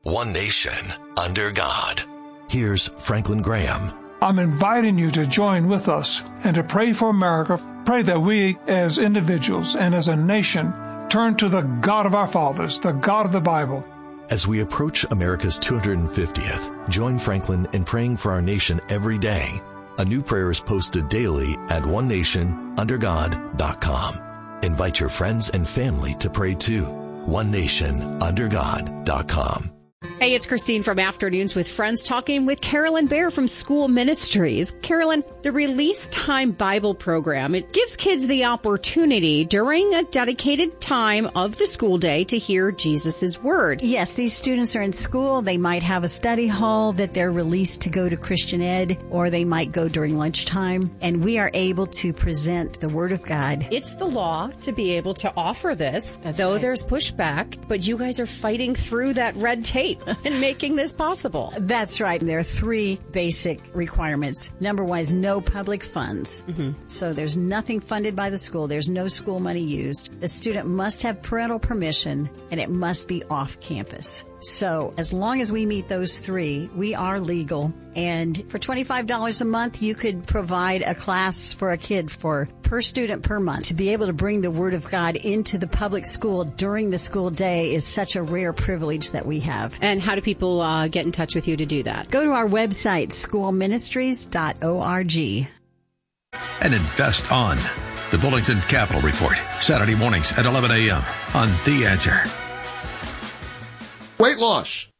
one nation, under God. Here's Franklin Graham. I'm inviting you to join with us and to pray for America. Pray that we as individuals and as a nation turn to the God of our fathers, the God of the Bible. As we approach America's 250th, join Franklin in praying for our nation every day. A new prayer is posted daily at onenationundergod.com. Invite your friends and family to pray too. onenationundergod.com. Hey, it's Christine from Afternoons with Friends talking with Carolyn Bear from School Ministries. Carolyn, the Release Time Bible program, it gives kids the opportunity during a dedicated time of the school day to hear Jesus' word. Yes, these students are in school. They might have a study hall that they're released to go to Christian Ed, or they might go during lunchtime, and we are able to present the Word of God. It's the law to be able to offer this, though right. There's pushback, but you guys are fighting through that red tape and making this possible. That's right. There are three basic requirements. Number one is no public funds. So there's nothing funded by the school. There's no school money used. The student must have parental permission, and it must be off campus. So as long as we meet those three, we are legal. And for $25 a month, you could provide a class for a kid per student per month. To be able to bring the Word of God into the public school during the school day is such a rare privilege that we have. And how do people get in touch with you to do that? Go to our website, schoolministries.org. And invest on the Bullington Capital Report, Saturday mornings at 11 a.m. on The Answer. Weight loss.